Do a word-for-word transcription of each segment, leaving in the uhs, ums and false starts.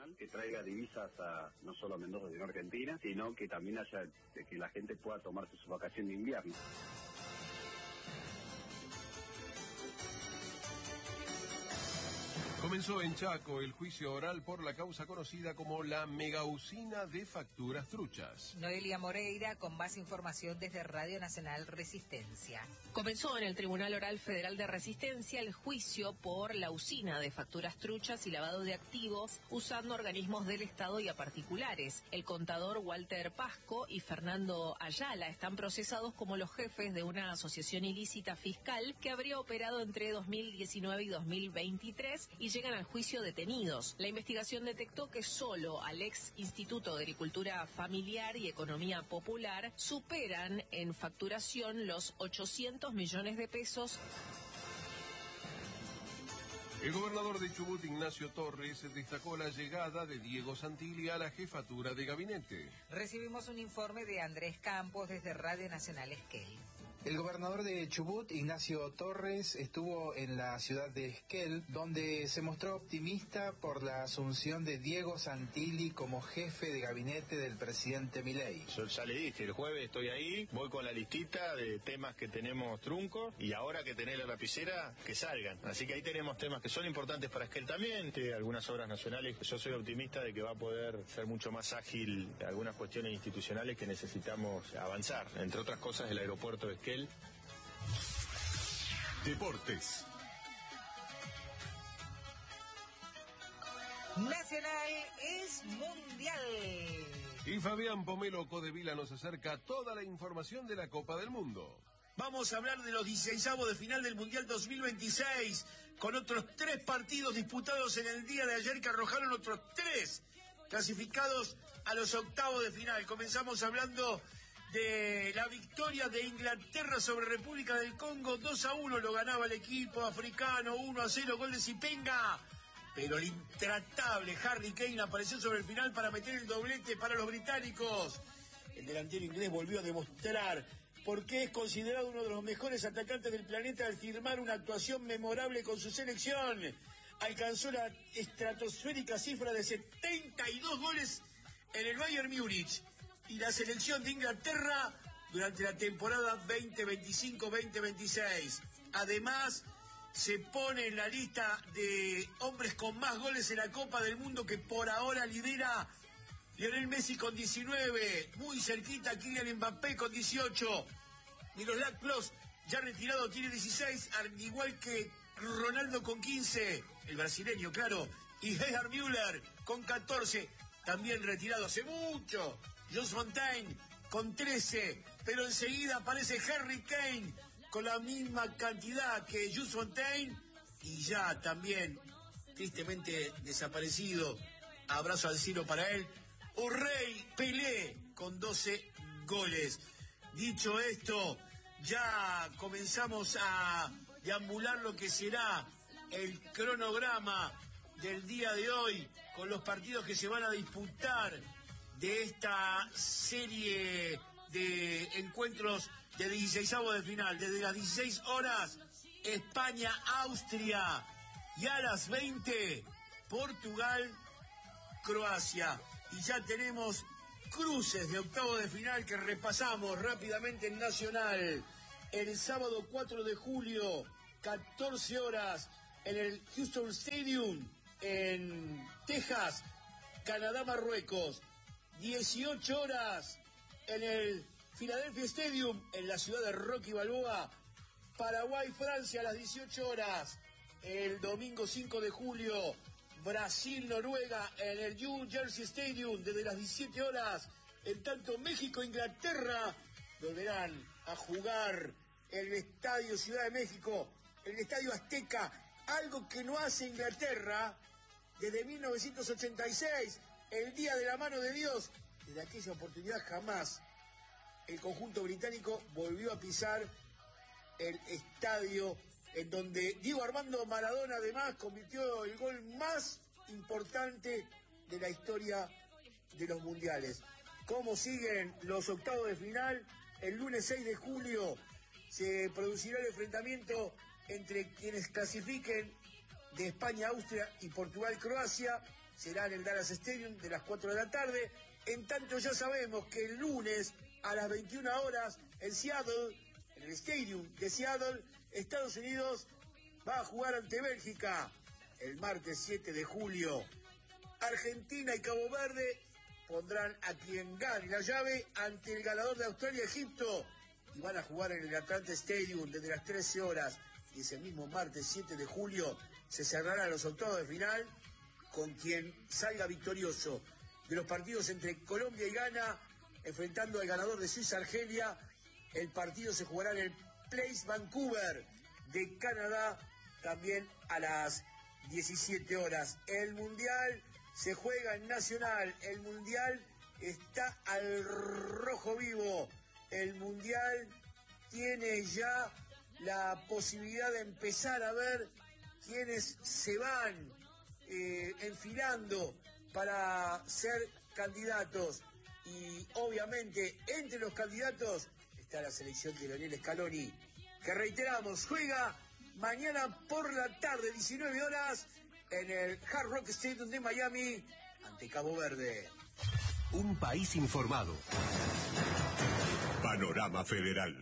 nacional que traiga divisas a no solo a Mendoza sino a Argentina, sino que también haya que la gente pueda tomarse su vacación de invierno. Comenzó en Chaco el juicio oral por la causa conocida como la megausina de facturas truchas. Noelia Moreira con más información desde Radio Nacional Resistencia. Comenzó en el Tribunal Oral Federal de Resistencia el juicio por la usina de facturas truchas y lavado de activos usando organismos del Estado y a particulares. El contador Walter Pasco y Fernando Ayala están procesados como los jefes de una asociación ilícita fiscal que habría operado entre dos mil diecinueve y dos mil veintitrés y llegan al juicio detenidos. La investigación detectó que solo al ex Instituto de Agricultura Familiar y Economía Popular superan en facturación los ochocientos millones de pesos. El gobernador de Chubut, Ignacio Torres, destacó la llegada de Diego Santilli a la jefatura de gabinete. Recibimos un informe de Andrés Campos desde Radio Nacional Esquel. El gobernador de Chubut, Ignacio Torres, estuvo en la ciudad de Esquel, donde se mostró optimista por la asunción de Diego Santilli como jefe de gabinete del presidente Milei. Yo ya le dije, el jueves estoy ahí, voy con la listita de temas que tenemos truncos y ahora que tenés la lapicera, que salgan. Así que ahí tenemos temas que son importantes para Esquel también, de algunas obras nacionales. Yo soy optimista de que va a poder ser mucho más ágil algunas cuestiones institucionales que necesitamos avanzar. Entre otras cosas, el aeropuerto de Esquel. Deportes. Nacional es mundial. Y Fabián Pomelo Codevila nos acerca toda la información de la Copa del Mundo. Vamos a hablar de los dieciseisavos de final del Mundial dos mil veintiséis, con otros tres partidos disputados en el día de ayer que arrojaron otros tres clasificados a los octavos de final. Comenzamos hablando de la victoria de Inglaterra sobre República del Congo. Dos a uno lo ganaba el equipo africano, uno a cero, gol de Zipenga. Pero el intratable Harry Kane apareció sobre el final para meter el doblete para los británicos. El delantero inglés volvió a demostrar por qué es considerado uno de los mejores atacantes del planeta al firmar una actuación memorable con su selección. Alcanzó la estratosférica cifra de setenta y dos goles en el Bayern Múnich y la selección de Inglaterra durante la temporada veinte veinticinco veinte veintiséis. Además, se pone en la lista de hombres con más goles en la Copa del Mundo, que por ahora lidera Lionel Messi con diecinueve, muy cerquita Kylian Mbappé con dieciocho, Miroslav Klose, ya retirado, tiene dieciséis, al igual que Ronaldo con quince, el brasileño, claro, y Gerhard Müller con catorce, también retirado hace mucho, Jules Fontaine con trece, pero enseguida aparece Harry Kane con la misma cantidad que Jules Fontaine y ya también tristemente desaparecido, abrazo al cielo para él, Urrey Pelé con doce goles. Dicho esto, ya comenzamos a deambular lo que será el cronograma del día de hoy con los partidos que se van a disputar de esta serie de encuentros de dieciseisavos de final. Desde las dieciséis horas, España-Austria, y a las veinte, Portugal-Croacia. Y ya tenemos cruces de octavo de final que repasamos rápidamente en Nacional. El sábado cuatro de julio, catorce horas, en el Houston Stadium, en Texas, Canadá-Marruecos. dieciocho horas, en el Philadelphia Stadium, en la ciudad de Rocky Balboa, Paraguay-Francia a las dieciocho horas. El domingo cinco de julio, Brasil-Noruega en el New Jersey Stadium desde las diecisiete horas. En tanto, México-Inglaterra volverán a jugar el Estadio Ciudad de México, el Estadio Azteca, algo que no hace Inglaterra desde mil novecientos ochenta y seis, el Día de la Mano de Dios. Desde aquella oportunidad jamás el conjunto británico volvió a pisar el estadio en donde Diego Armando Maradona además convirtió el gol más importante de la historia de los mundiales. ¿Cómo siguen los octavos de final? El lunes seis de julio se producirá el enfrentamiento entre quienes clasifiquen de España, Austria y Portugal, Croacia. será en el Dallas Stadium de las cuatro de la tarde. En tanto ya sabemos que el lunes a las veintiuna horas en Seattle, en el Stadium de Seattle, Estados Unidos va a jugar ante Bélgica. El martes siete de julio, Argentina y Cabo Verde pondrán a quien gane la llave ante el ganador de Australia-Egipto y van a jugar en el Atlanta Stadium desde las trece horas. Y ese mismo martes siete de julio se cerrarán los octavos de final con quien salga victorioso de los partidos entre Colombia y Ghana, enfrentando al ganador de Suiza-Argelia. El partido se jugará en el Place Vancouver de Canadá, también a las diecisiete horas. El Mundial se juega en Nacional, el Mundial está al rojo vivo, el Mundial tiene ya la posibilidad de empezar a ver quiénes se van eh, enfilando para ser candidatos, y obviamente entre los candidatos está la selección de Lionel Scaloni, que reiteramos, juega mañana por la tarde, diecinueve horas, en el Hard Rock Stadium de Miami, ante Cabo Verde. Un país informado. Panorama Federal.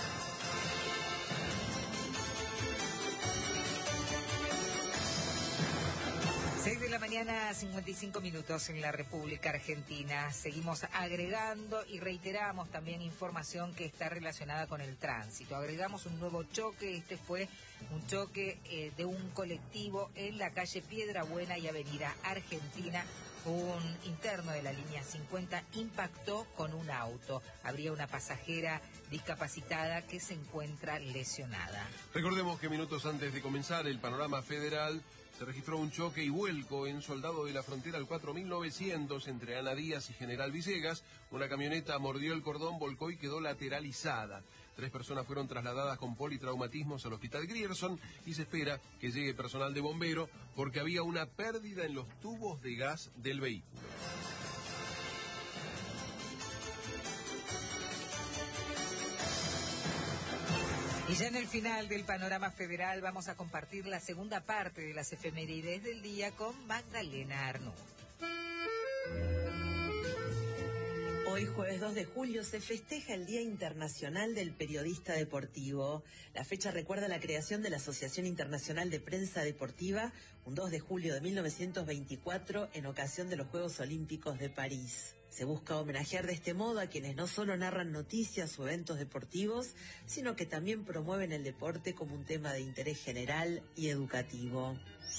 seis de la mañana, cincuenta y cinco minutos en la República Argentina. Seguimos agregando y reiteramos también información que está relacionada con el tránsito. Agregamos un nuevo choque. Este fue un choque eh, de un colectivo en la calle Piedrabuena y Avenida Argentina. Un interno de la línea cincuenta impactó con un auto. Habría una pasajera discapacitada que se encuentra lesionada. Recordemos que minutos antes de comenzar el Panorama Federal se registró un choque y vuelco en Soldado de la Frontera al cuatro mil novecientos entre Ana Díaz y General Villegas. Una camioneta mordió el cordón, volcó y quedó lateralizada. Tres personas fueron trasladadas con politraumatismos al Hospital Grierson y se espera que llegue personal de bombero porque había una pérdida en los tubos de gas del vehículo. Y ya en el final del Panorama Federal vamos a compartir la segunda parte de las efemérides del día con Magdalena Arnú. Hoy, jueves dos de julio, se festeja el Día Internacional del Periodista Deportivo. La fecha recuerda la creación de la Asociación Internacional de Prensa Deportiva, un dos de julio de mil novecientos veinticuatro, en ocasión de los Juegos Olímpicos de París. Se busca homenajear de este modo a quienes no solo narran noticias o eventos deportivos, sino que también promueven el deporte como un tema de interés general y educativo.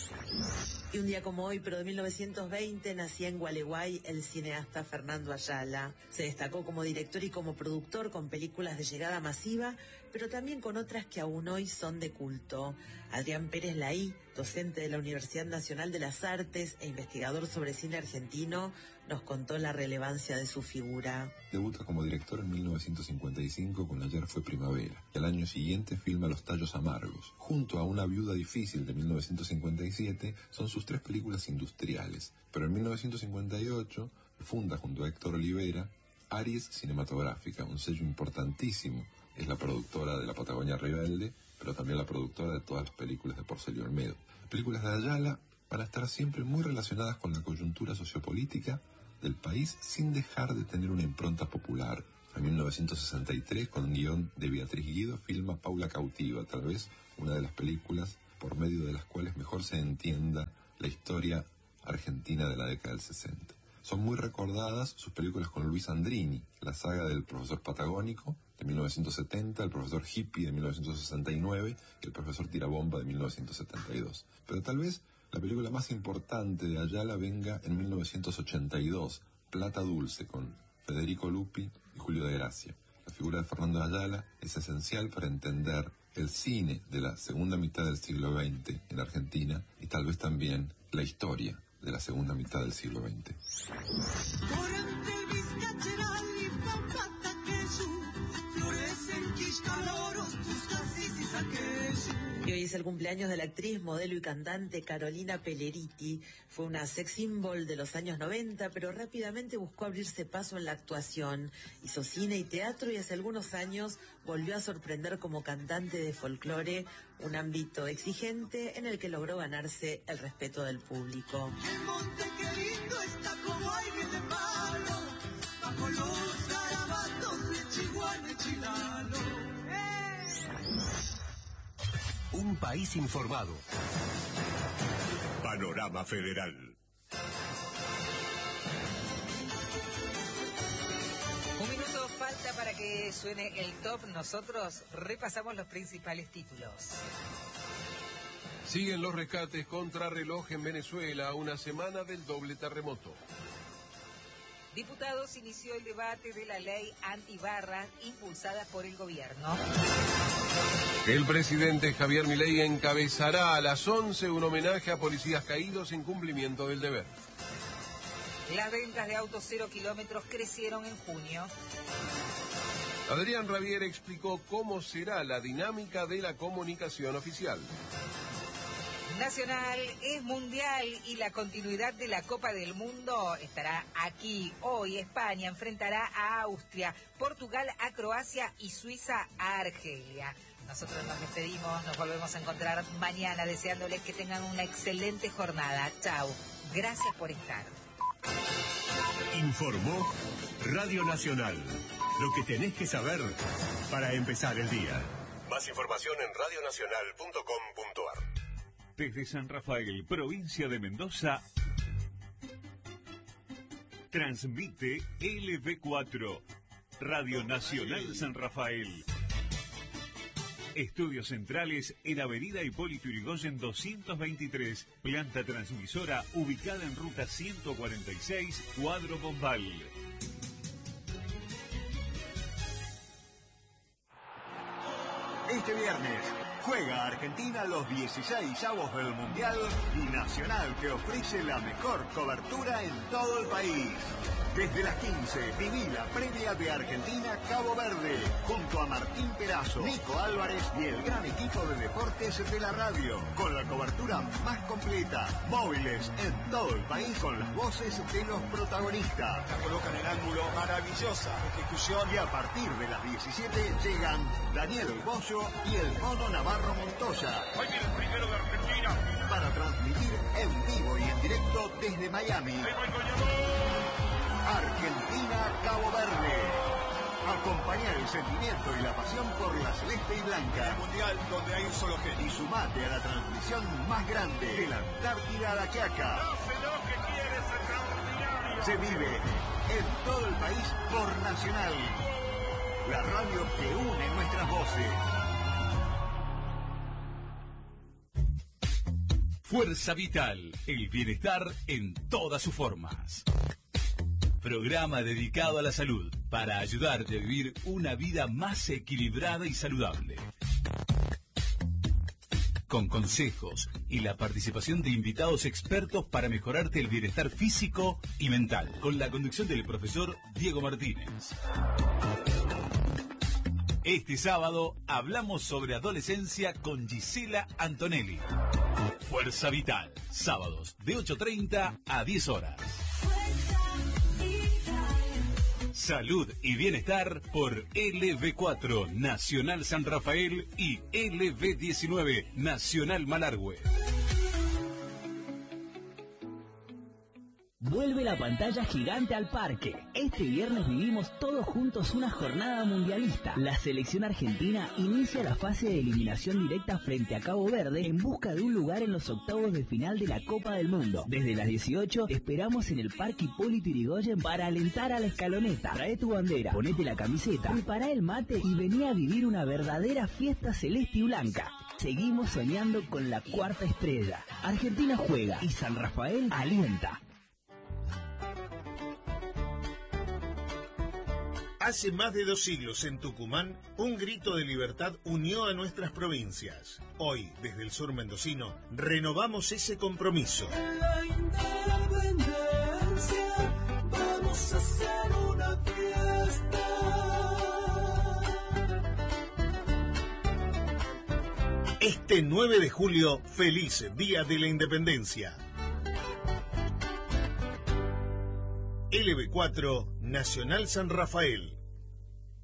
Y un día como hoy, pero de mil novecientos veinte, nacía en Gualeguay el cineasta Fernando Ayala. Se destacó como director y como productor con películas de llegada masiva, pero también con otras que aún hoy son de culto. Adrián Pérez Laí, docente de la Universidad Nacional de las Artes e investigador sobre cine argentino, nos contó la relevancia de su figura. Debuta como director en mil novecientos cincuenta y cinco con Ayer fue primavera. Y al año siguiente filma Los tallos amargos. Junto a Una viuda difícil de mil novecientos cincuenta y siete son sus tres películas industriales. Pero en mil novecientos cincuenta y ocho funda junto a Héctor Olivera Aries Cinematográfica, un sello importantísimo. Es la productora de La Patagonia Rebelde, pero también la productora de todas las películas de Porcelio Olmedo. Las películas de Ayala van a estar siempre muy relacionadas con la coyuntura sociopolítica del país sin dejar de tener una impronta popular. En mil novecientos sesenta y tres, con un guión de Beatriz Guido, filma Paula Cautiva, tal vez una de las películas por medio de las cuales mejor se entienda la historia argentina de la década del sesenta. Son muy recordadas sus películas con Luis Andrini, la saga del profesor patagónico de mil novecientos setenta, el profesor hippie de mil novecientos sesenta y nueve y el profesor tirabomba de mil novecientos setenta y dos. Pero tal vez la película más importante de Ayala venga en mil novecientos ochenta y dos, Plata Dulce, con Federico Lupi y Julio de Gracia. La figura de Fernando Ayala es esencial para entender el cine de la segunda mitad del siglo veinte en Argentina y tal vez también la historia de la segunda mitad del siglo veinte. Y Y hoy es el cumpleaños de la actriz, modelo y cantante Carolina Pelleriti. Fue una sex symbol de los años noventa, pero rápidamente buscó abrirse paso en la actuación. Hizo cine y teatro y hace algunos años volvió a sorprender como cantante de folclore, un ámbito exigente en el que logró ganarse el respeto del público. El monte qué lindo está como aire de palo, bajo los garabatos de Chihuahua y Chilalo. Un país informado. Panorama Federal. Un minuto falta para que suene el top. Nosotros repasamos los principales títulos. Siguen los rescates contra reloj en Venezuela a una semana del doble terremoto. Diputados inició el debate de la ley antibarras impulsada por el gobierno. El presidente Javier Milei encabezará a las once un homenaje a policías caídos en cumplimiento del deber. Las ventas de autos cero kilómetros crecieron en junio. Adrián Rabier explicó cómo será la dinámica de la comunicación oficial. Nacional es mundial y la continuidad de la Copa del Mundo estará aquí. Hoy España enfrentará a Austria, Portugal a Croacia y Suiza a Argelia. Nosotros nos despedimos, nos volvemos a encontrar mañana deseándoles que tengan una excelente jornada. Chau, gracias por estar. Informó Radio Nacional. Lo que tenés que saber para empezar el día. Más información en radio nacional punto com punto a r. Desde San Rafael, provincia de Mendoza, transmite L V cuatro, Radio Nacional San Rafael. Estudios centrales en Avenida Hipólito Yrigoyen doscientos veintitrés, planta transmisora ubicada en ruta ciento cuarenta y seis, Cuadro Bombal. Este viernes juega Argentina los dieciseisavos del Mundial y Nacional te ofrece la mejor cobertura en todo el país. Desde las quince, viví la previa de Argentina-Cabo Verde, junto a Martín Perazo, Nico Álvarez y el gran equipo de deportes de la radio, con la cobertura más completa, móviles en todo el país con las voces de los protagonistas. La colocan en ángulo, maravillosa ejecución. Y a partir de las diecisiete llegan Daniel El Bollo y el Mono Navarro Montoya. Hoy viene el primero de Argentina. Para transmitir en vivo y en directo desde Miami. Argentina-Cabo Verde. Acompañar el sentimiento y la pasión por la celeste y blanca. El mundial donde hay un solo genio. Y sumate a la transmisión más grande de la Antártida a la Quiaca. No sé lo que quieres, extraordinario. Se vive en todo el país por Nacional. La radio que une nuestras voces. Fuerza Vital, el bienestar en todas sus formas. Programa dedicado a la salud para ayudarte a vivir una vida más equilibrada y saludable. Con consejos y la participación de invitados expertos para mejorarte el bienestar físico y mental. Con la conducción del profesor Diego Martínez. Este sábado hablamos sobre adolescencia con Gisela Antonelli. Fuerza Vital, sábados de ocho treinta a diez horas. Salud y bienestar por L V cuatro Nacional San Rafael y L V diecinueve Nacional Malargüe. Vuelve la pantalla gigante al parque. Este viernes vivimos todos juntos una jornada mundialista. La selección argentina inicia la fase de eliminación directa frente a Cabo Verde en busca de un lugar en los octavos de final de la Copa del Mundo. Desde las dieciocho te esperamos en el Parque Hipólito Yrigoyen para alentar a la escaloneta. Trae tu bandera, ponete la camiseta, prepara el mate y vení a vivir una verdadera fiesta celeste y blanca. Seguimos soñando con la cuarta estrella. Argentina juega y San Rafael alienta. Hace más de dos siglos en Tucumán, un grito de libertad unió a nuestras provincias. Hoy, desde el sur mendocino, renovamos ese compromiso. En la independencia vamos a hacer una fiesta. Este nueve de julio, feliz Día de la Independencia. L B cuatro, Nacional San Rafael.